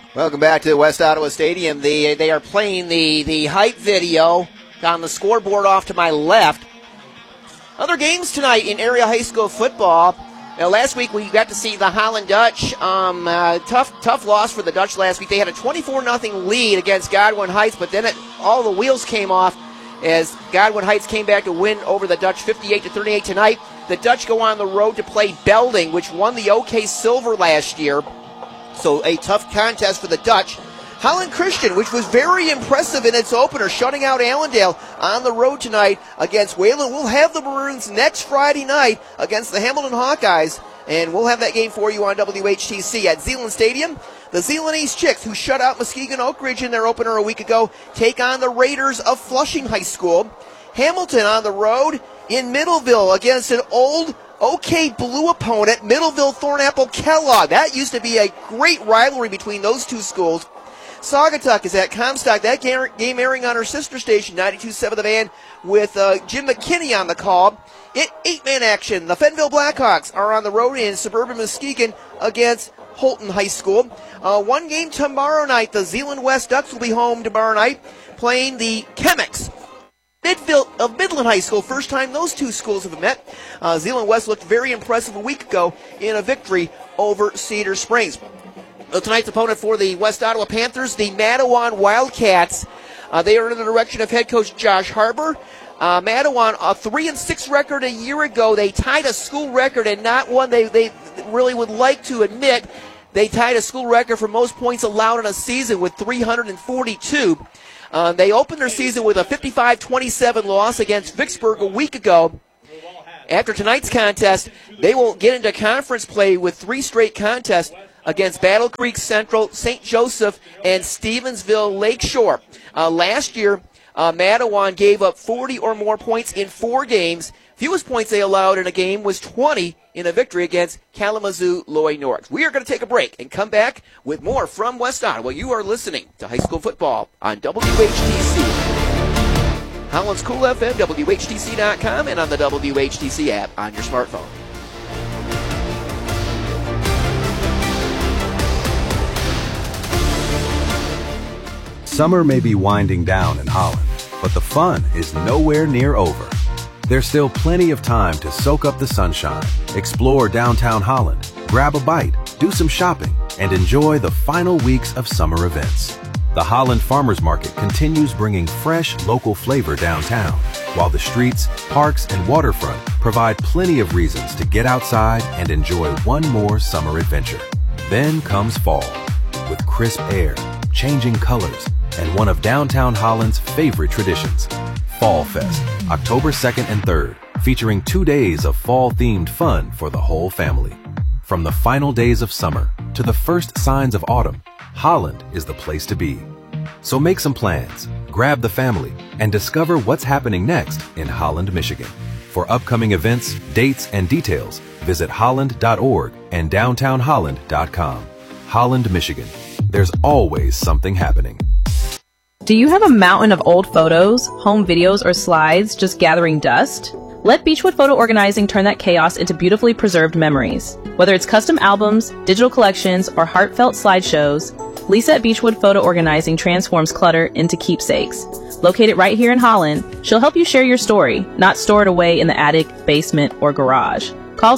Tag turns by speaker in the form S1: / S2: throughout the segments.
S1: Welcome back to West Ottawa Stadium. They are playing the hype video on the scoreboard off to my left. Other games tonight in area high school football. Now, last week we got to see the Holland Dutch. Tough loss for the Dutch last week. They had a 24-0 lead against Godwin Heights, but then all the wheels came off as Godwin Heights came back to win over the Dutch 58-38 tonight. The Dutch go on the road to play Belding, which won the OK Silver last year. So a tough contest for the Dutch. Holland Christian, which was very impressive in its opener, shutting out Allendale on the road tonight against Wayland. We'll have the Maroons next Friday night against the Hamilton Hawkeyes, and we'll have that game for you on WHTC at Zeeland Stadium. The Zeeland East Chicks, who shut out Muskegon Oak Ridge in their opener a week ago, take on the Raiders of Flushing High School. Hamilton on the road in Middleville against an old OK Blue opponent, Middleville Thornapple Kellogg. That used to be a great rivalry between those two schools. Saugatuck is at Comstock. That game airing on our sister station, 92.7 The Van, with Jim McKinney on the call. Eight-man action. The Fenville Blackhawks are on the road in suburban Muskegon against Holton High School. One game tomorrow night. The Zeeland West Ducks will be home tomorrow night playing the Chemics of Midland High School. First time those two schools have met. Zeeland West looked very impressive a week ago in a victory over Cedar Springs. Tonight's opponent for the West Ottawa Panthers, the Matawan Wildcats. They are under the direction of head coach Josh Harbour. Matawan, a 3-6 record a year ago. They tied a school record, and not one they really would like to admit. They tied a school record for most points allowed in a season with 342. They opened their season with a 55-27 loss against Vicksburg a week ago. After tonight's contest, they will get into conference play with 3 straight contests against Battle Creek Central, St. Joseph, and Stevensville Lakeshore. Last year, Matawan gave up 40 or more points in 4 games. Fewest points they allowed in a game was 20 in a victory against Kalamazoo Loy North. We are going to take a break and come back with more from West Ottawa. You are listening to High School Football on WHTC. Holland's Cool FM, WHTC.com, and on the WHTC app on your smartphone.
S2: Summer may be winding down in Holland, but the fun is nowhere near over. There's still plenty of time to soak up the sunshine, explore downtown Holland, grab a bite, do some shopping, and enjoy the final weeks of summer events. The Holland Farmers Market continues bringing fresh, local flavor downtown, while the streets, parks, and waterfront provide plenty of reasons to get outside and enjoy one more summer adventure. Then comes fall, with crisp air, changing colors, and one of downtown Holland's favorite traditions, Fall Fest, October 2nd and 3rd, featuring 2 days of fall-themed fun for the whole family. From the final days of summer to the first signs of autumn, Holland is the place to be. So make some plans, grab the family, and discover what's happening next in Holland, Michigan. For upcoming events, dates, and details, visit holland.org and downtownholland.com. Holland, Michigan. There's always something happening.
S3: Do you have a mountain of old photos, home videos, or slides just gathering dust? Let Beechwood Photo Organizing turn that chaos into beautifully preserved memories. Whether it's custom albums, digital collections, or heartfelt slideshows, Lisa at Beechwood Photo Organizing transforms clutter into keepsakes. Located right here in Holland, she'll help you share your story, not store it away in the attic, basement, or garage. Call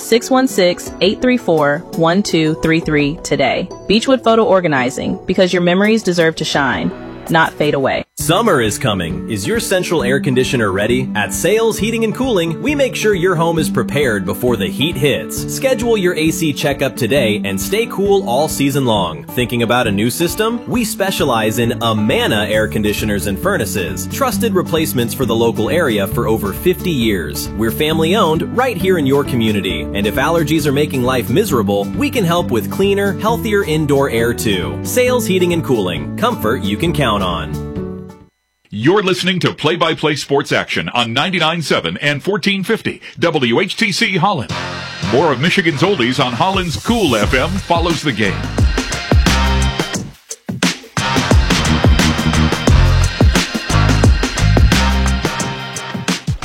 S3: 616-834-1233 today. Beechwood Photo Organizing, because your memories deserve to shine, not fade away.
S4: Summer is coming. Is your central air conditioner ready? At Sales Heating and Cooling, we make sure your home is prepared before the heat hits. Schedule your AC checkup today and stay cool all season long. Thinking about a new system? We specialize in Amana air conditioners and furnaces, trusted replacements for the local area for over 50 years. We're family owned right here in your community. And if allergies are making life miserable, we can help with cleaner, healthier indoor air too. Sales Heating and Cooling. Comfort you can count on.
S5: You're listening to Play-by-Play Sports Action on 99.7 and 1450 WHTC Holland. More of Michigan's oldies on Holland's Cool FM follows the game.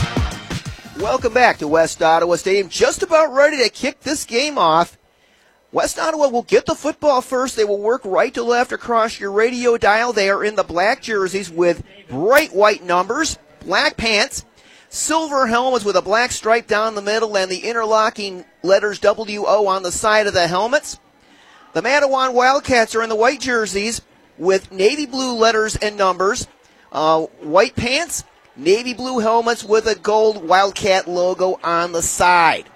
S1: Welcome back to West Ottawa Stadium. Just about ready to kick this game off. West Ottawa will get the football first. They will work right to left across your radio dial. They are in the black jerseys with bright white numbers, black pants, silver helmets with a black stripe down the middle, and the interlocking letters WO on the side of the helmets. The Matawan Wildcats are in the white jerseys with navy blue letters and numbers, white pants, navy blue helmets with a gold Wildcat logo on the side.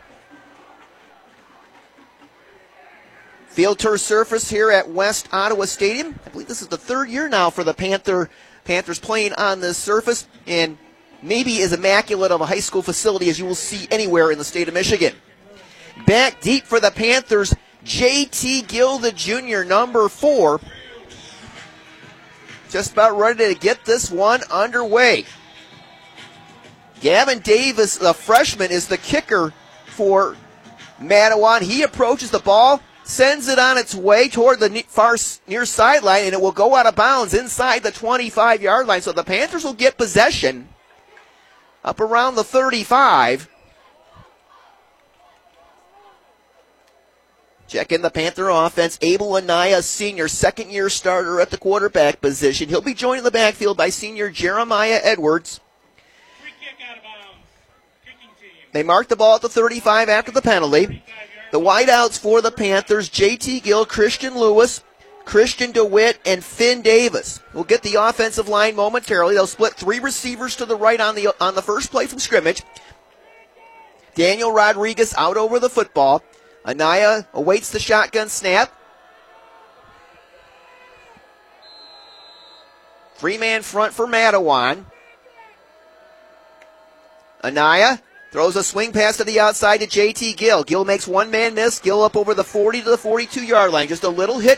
S1: Field turf surface here at West Ottawa Stadium. I believe this is the third year now for the Panthers playing on this surface, and maybe as immaculate of a high school facility as you will see anywhere in the state of Michigan. Back deep for the Panthers, J.T. Gill, the junior, number 4. Just about ready to get this one underway. Gavin Davis, the freshman, is the kicker for Matawan. He approaches the ball, sends it on its way toward the far near sideline, and it will go out of bounds inside the 25-yard line. So the Panthers will get possession up around the 35. Check in the Panther offense. Abel Anaya, senior, second-year starter at the quarterback position. He'll be joined in the backfield by senior Jeremiah Edwards.
S6: Free kick out of bounds. Kicking team.
S1: They mark the ball at the 35 after the penalty. The wideouts for the Panthers, J.T. Gill, Christian Lewis, Christian DeWitt, and Finn Davis. We'll get the offensive line momentarily. They'll split 3 receivers to the right on the first play from scrimmage. Daniel Rodriguez out over the football. Anaya awaits the shotgun snap. 3-man front for Matawan. Anaya throws a swing pass to the outside to J.T. Gill. Gill makes one-man miss. Gill up over the 40 to the 42-yard line. Just a little hit